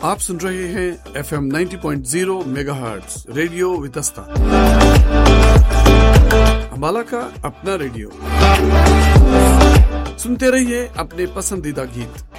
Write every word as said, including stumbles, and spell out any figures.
आप सुन रहे हैं F M ninety point zero megahertz radio Vitasta, Ambala का अपना रेडियो। सुनते रहिए अपने पसंदीदा गीत।